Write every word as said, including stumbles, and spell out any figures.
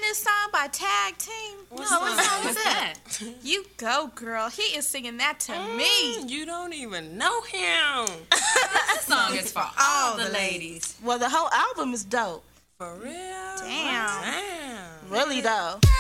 this song by Tag Team? What no, what song is that? You Go Girl. He is singing that to mm, me. You don't even know him. This song is for all the ladies. Well, the whole album is dope. For real? Damn. Damn. Really, though.